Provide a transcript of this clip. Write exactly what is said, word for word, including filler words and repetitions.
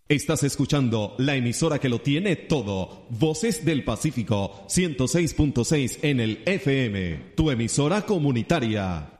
Estás escuchando la emisora que lo tiene todo. Voces del Pacífico, ciento seis punto seis en el F M. Tu emisora comunitaria.